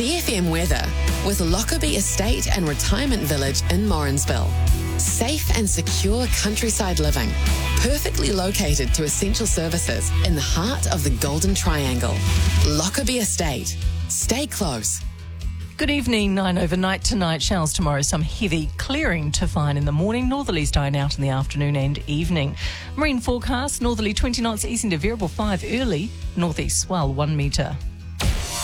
CFM weather with Lockerbie Estate and Retirement Village in Morrinsville. Safe and secure countryside living, perfectly located to essential services in the heart of the Golden Triangle. Lockerbie Estate. Stay close. Good evening, 9 overnight tonight. Showers tomorrow, some heavy clearing to find in the morning. Northerlies dying out in the afternoon and evening. Marine forecast, northerly 20 knots, easing to variable 5 early. Northeast swell 1 metre.